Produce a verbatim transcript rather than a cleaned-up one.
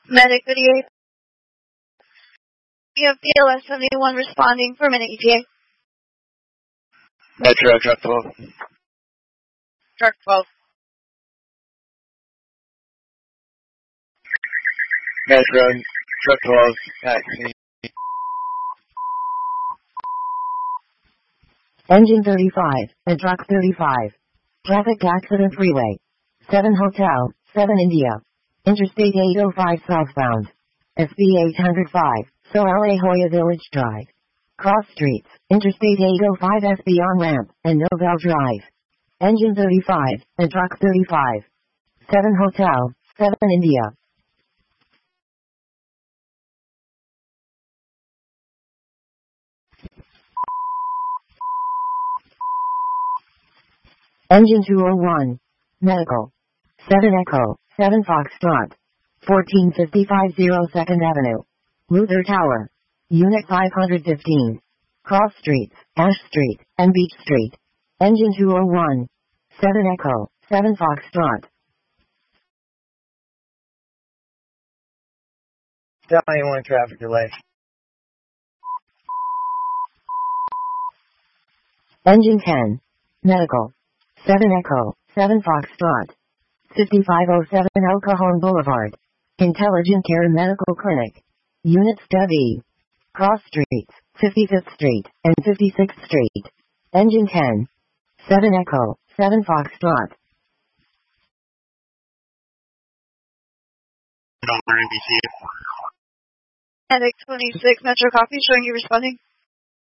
Medic thirty-eight. We have B L S seventy-one responding for minute E T A. Metro, truck twelve. Truck twelve. Metro, truck twelve, taxi. Engine thirty-five, and truck thirty-five. Traffic accident freeway. seven Hotel, seven India. Interstate eight oh five southbound. S B eight oh five, Soal La Jolla Village Drive. Cross streets, Interstate eight oh five S B on-ramp, and Novell Drive. Engine thirty-five, and truck thirty-five. seven Hotel, seven India. Engine two oh one. Medical. seven Echo, seven Foxtrot. fourteen fifty-five oh second Avenue. Luther Tower. Unit five hundred fifteen. Cross streets, Ash Street, and Beach Street. Engine two oh one. seven Echo, seven Foxtrot. ninety-one traffic delay. Engine ten. Medical. seven Echo, seven Foxtrot. fifty-five oh seven El Cajon Boulevard. Intelligent Care Medical Clinic. Unit Study. Cross streets, fifty-fifth Street, and fifty-sixth Street. Engine ten. seven Echo, seven Foxtrot. Number N B C. Medic twenty-six, Metro copy, showing you responding.